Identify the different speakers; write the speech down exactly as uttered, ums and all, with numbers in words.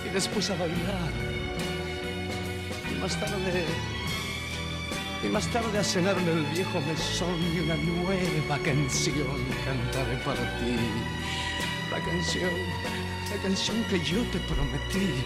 Speaker 1: y después a bailar. Y más tarde, y más tarde a cenar en el viejo mesón y una nueva canción cantaré para ti. La canción, la canción que yo te prometí.